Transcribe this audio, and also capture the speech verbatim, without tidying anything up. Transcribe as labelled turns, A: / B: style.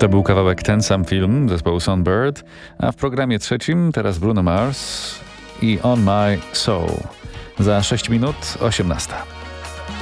A: To był kawałek Ten Sam Film zespołu Songbird, a w programie trzecim teraz Bruno Mars i On My Soul. Za sześć minut osiemnasta.